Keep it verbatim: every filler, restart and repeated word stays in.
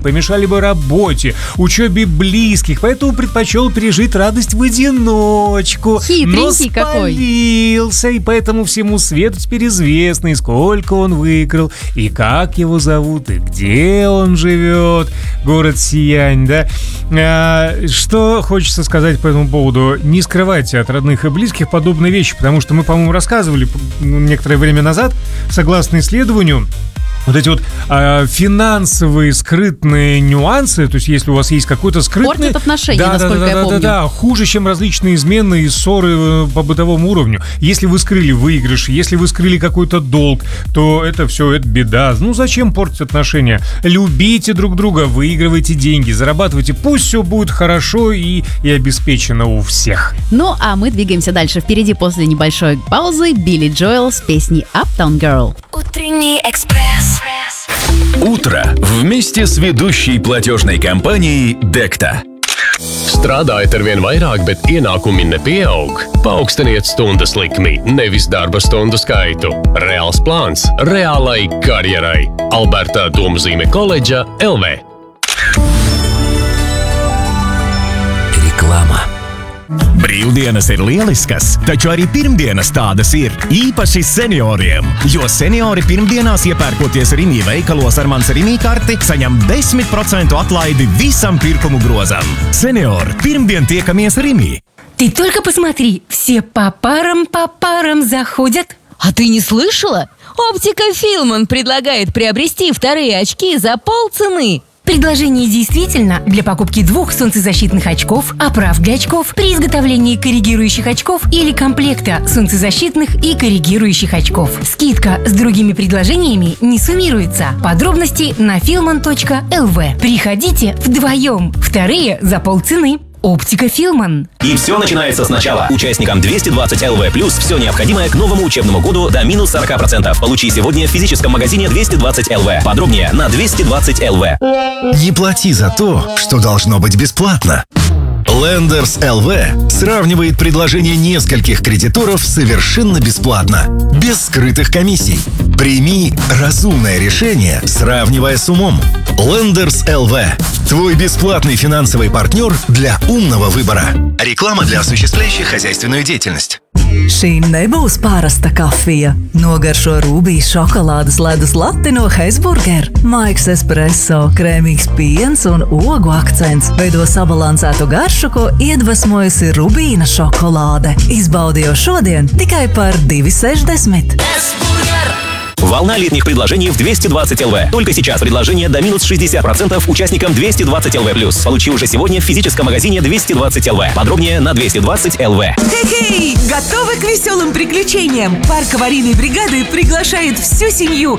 помешали бы работе, учебе близких, поэтому предпочел пережить радость в одиночку. Хитренький какой. Спалился, и поэтому всему свету теперь известно, и сколько он выиграл, и как его зовут, и где он живет. Город Сиянь, да? А, что хочется сказать по этому поводу? Не скрывайте от родных и близких подобные вещи, потому что мы, по-моему, рассказывали некоторое время назад, согласно исследованию, вот эти вот э, финансовые скрытные нюансы, то есть если у вас есть какой-то скрытный... Портят отношения, да, насколько да, да, я да, помню. Да, да, хуже, чем различные измены и ссоры по бытовому уровню. Если вы скрыли выигрыш, если вы скрыли какой-то долг, то это все, это беда. Ну зачем портить отношения? Любите друг друга, выигрывайте деньги, зарабатывайте, пусть все будет хорошо и, и обеспечено у всех. Ну, а мы двигаемся дальше. Впереди после небольшой паузы Билли Джоэл с песней Uptown Girl. Утренний экспресс. Утро вместе с ведущей платежной компанией Dekta. Strādājat ar vien vairāk, bet ienākumi nepieaug? Paaugstiniet stundas likmi, nevis darba stundu skaitu. Reāls plāns reālai karjerai. Alberta Domzīme koledža L V. Reklāma. Brīvdienas ir lieliskas, taču arī pirmdienas tādas ir, īpaši senioriem. Jo seniori pirmdienās iepērkoties Rimi veikalos ar mans Rimi karti, saņem desmit procentu atlaidi visam pirkumu grozam. Seniori, pirmdien tiekamies Rimi. Ты только посмотри, все по парам, по парам заходят. А ты не слышала? Оптика Филман предлагает приобрести вторые очки за полцены. Предложение действительно для покупки двух солнцезащитных очков, оправ для очков при изготовлении коррегирующих очков или комплекта солнцезащитных и коррегирующих очков. Скидка с другими предложениями не суммируется. Подробности на филман точка эл ви. Приходите вдвоем. Вторые за полцены. Оптика Филман. И все начинается сначала. Участникам двести двадцать эл ви плюс все необходимое к новому учебному году до минус сорок процентов. Получи сегодня в физическом магазине двести двадцать эл ви. Подробнее на двести двадцать эл ви. Не плати за то, что должно быть бесплатно. Lenders эл ви сравнивает предложения нескольких кредиторов совершенно бесплатно, без скрытых комиссий. Прими разумное решение, сравнивая с умом. Lenders эл ви – твой бесплатный финансовый партнер для умного выбора. Реклама для осуществляющих хозяйственную деятельность. Šī nebūs parasta kafija. Nogaršo rūbijas šokolādes ledus lati no Heisburger. Maiks espresso, krēmīgs piens un ogu akcents veido sabalansētu garšu, ko iedvesmojusi rubīna šokolāde. Izbaudi jau šodien tikai par divi sešdesmit. Волна летних предложений в двести двадцать эл ви. Только сейчас предложение до минус шестьдесят процентов участникам двести двадцать эл ви плюс. Получи уже сегодня в физическом магазине двести двадцать эл ви. Подробнее на двести двадцать эл ви. Хей-хей! Готовы к веселым приключениям? Парк аварийной бригады приглашает всю семью